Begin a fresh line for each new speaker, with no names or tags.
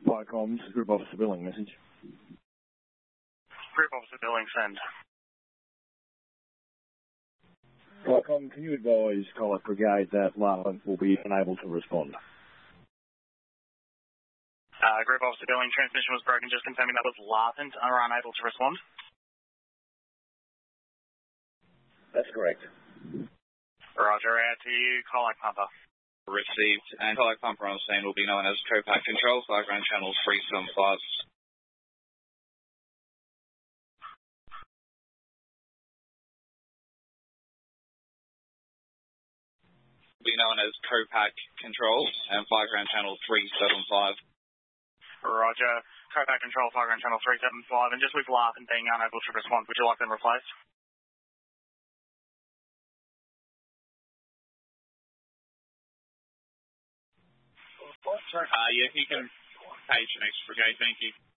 Fire comms, Group Officer Billing message.
Group Officer Billing, send.
Firecom, can you advise Colac Brigade that Larvant will be unable to respond?
Group Officer Billing, transmission was broken, just confirming that was Larvant are unable to respond.
That's correct.
Roger, out to you, Colac Pumper.
Received, and Colac Pumper on scene will be known as Copac Control, Fire Ground Channel 375. Be known as Copac Control and Fire Ground Channel 375.
Roger. Copac Control, Fire Ground Channel 375, and just with Larvant being unable to respond, would you like them replaced?
Yeah, he can page the next brigade, thank you.